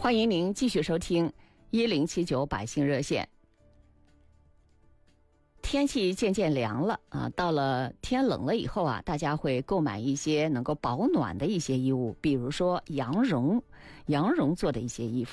欢迎您继续收听1079百姓热线。天气渐渐凉了啊，到了天冷了以后啊，大家会购买一些能够保暖的一些衣物，比如说羊绒做的一些衣服。